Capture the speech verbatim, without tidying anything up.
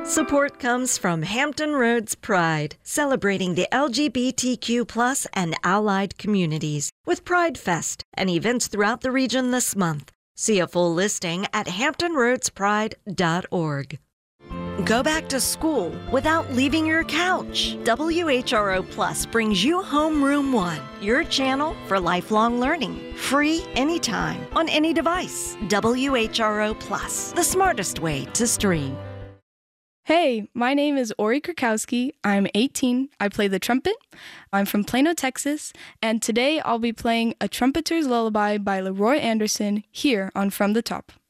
Support comes from Hampton Roads Pride, celebrating the L G B T Q plus and allied communities with Pride Fest and events throughout the region this month. See a full listing at hampton roads pride dot org. Go back to school without leaving your couch. W H R O Plus brings you Homeroom One, your channel for lifelong learning. Free anytime on any device. W H R O Plus, the smartest way to stream. Hey, my name is Ori Krakowski. I'm eighteen. I play the trumpet. I'm from Plano, Texas, and today I'll be playing A Trumpeter's Lullaby by Leroy Anderson here on From the Top.